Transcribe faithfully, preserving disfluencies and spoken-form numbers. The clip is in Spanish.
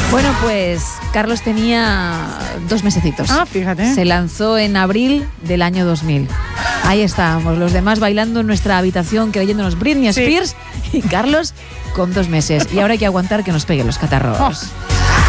Bueno, pues Carlos tenía dos mesecitos. Ah, fíjate. Se lanzó en abril del año dos mil. Ahí estábamos, los demás bailando en nuestra habitación, creyéndonos Britney Spears, sí. Y Carlos con dos meses. Y ahora hay que aguantar que nos peguen los catarros. Oh.